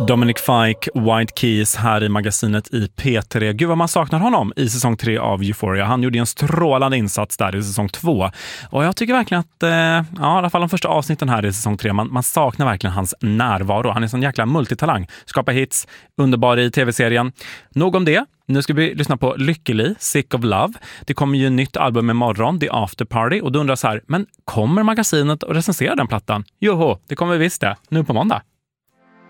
Dominic Fike, White Keys här i magasinet i P3. Gud vad man saknar honom i säsong 3 av Euphoria. Han gjorde en strålande insats där i säsong 2. Och jag tycker verkligen att, i alla fall de första avsnitten här i säsong 3, man saknar verkligen hans närvaro. Han är en sån jäkla multitalang. Skapar hits, underbar i tv-serien. Nog om det. Nu ska vi lyssna på Lykkeli, Sick of Love. Det kommer ju ett nytt album imorgon, The After Party. Och då undrar jag så här, men kommer magasinet att recensera den plattan? Joho, det kommer vi visst det. Nu på måndag.